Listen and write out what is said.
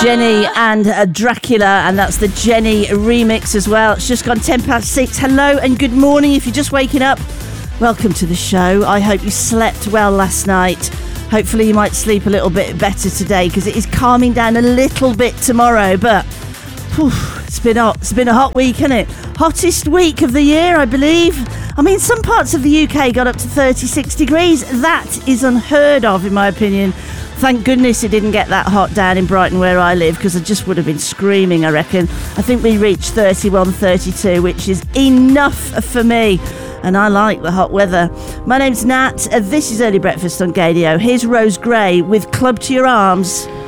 Jenny and Dracula, and that's the Jenny remix as well. It's just gone 6:10. Hello and good morning. If you're just waking up, welcome to the show. I hope you slept well last night. Hopefully you might sleep a little bit better today, because it is calming down a little bit tomorrow, but it's been hot. It's been a hot week, hasn't it? Hottest week of the year, I believe. I mean, some parts of the UK got up to 36 degrees. That is unheard of, in my opinion. Thank goodness it didn't get that hot down in Brighton where I live, because I just would have been screaming, I reckon. I think we reached 31, 32, which is enough for me. And I like the hot weather. My name's Nat. This is Early Breakfast on Gadio. Here's Rose Gray with Club to Your Arms.